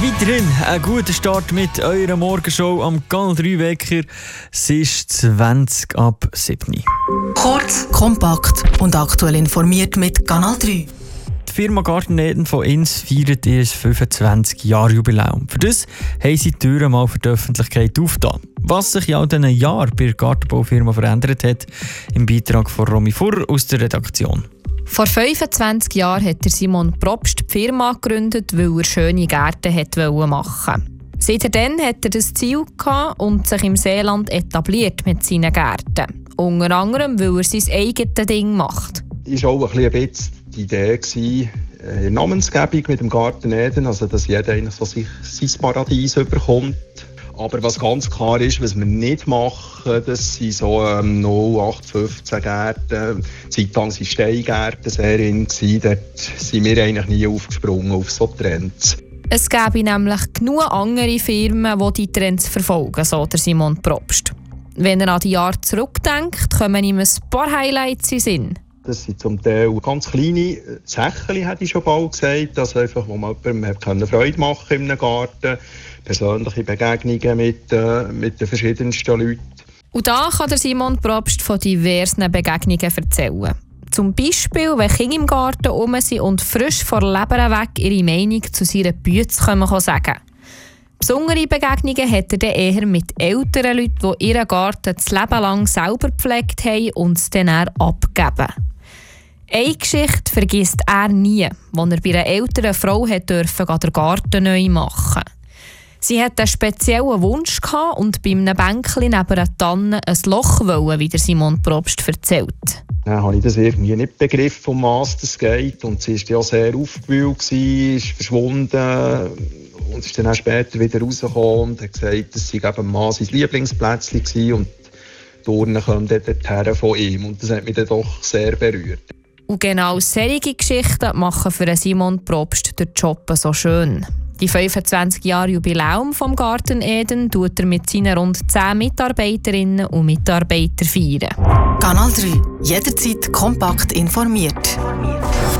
Weiterhin ein guter Start mit eurer Morgenshow am Kanal 3 Wecker. Es ist 20 ab 7. Kurz, kompakt und aktuell informiert mit Kanal 3. Die Firma Garten Eden von Ins feiert ihr 25-Jahr-Jubiläum. Für das haben sie die Türen mal für die Öffentlichkeit aufgetan. Was sich in all diesen Jahren bei der Gartenbaufirma verändert hat, im Beitrag von Romy Furrer aus der Redaktion. Vor 25 Jahren hat Simon Probst die Firma gegründet, weil er schöne Gärten machen wollte. Seitdem hat er das Ziel gehabt und sich im Seeland etabliert mit seinen Gärten. Unter anderem, weil er sein eigenes Ding macht. Es war auch ein bisschen die Idee in der Namensgebung mit dem Garten Eden, also dass jeder so sein Paradies bekommt. Aber was ganz klar ist, was wir nicht machen, das sind so 0815 Gärten. Zeitlang waren Steingärten sehr in. Dort sind wir eigentlich nie aufgesprungen auf so Trends. Es gäbe nämlich genug andere Firmen, die die Trends verfolgen, so der Simon Probst. Wenn er an die Jahre zurückdenkt, kommen ihm ein paar Highlights in den Sinn. Das sind zum Teil ganz kleine Sächchen, hätte ich schon bald gesagt, also einfach, wo man jemandem Freude machen kann in einem Garten. Persönliche Begegnungen mit den verschiedensten Leuten. Und da kann der Simon Probst von diversen Begegnungen erzählen. Zum Beispiel, wenn Kinder im Garten rum sind und frisch vor Leber weg ihre Meinung zu seiner Bütze sagen können. Besondere Begegnungen hat er dann eher mit älteren Leuten, die ihren Garten das Leben lang selber gepflegt haben und es dann abgeben. Eine Geschichte vergisst er nie, als er bei einer älteren Frau durfte den Garten neu machen. Sie hatte einen speziellen Wunsch und bei einem Bänkchen neben einer Tanne ein Loch wollen, wie der Simon Probst erzählt. Dann habe ich das irgendwie nicht begriffen, um was es geht. Und sie war ja sehr aufgewühlt, ist verschwunden und ist dann auch später wieder rausgekommen und hat gesagt, das sei eben mal sein Lieblingsplätzchen gewesen und die Urnen kommen dann dorthin von ihm. Und das hat mich dann doch sehr berührt. Und genau solche Geschichten machen für Simon Probst den Job so schön. Die 25 Jahre Jubiläum vom Garten Eden tut er mit seinen rund 10 Mitarbeiterinnen und Mitarbeitern feiern. Kanal 3. Jederzeit kompakt informiert.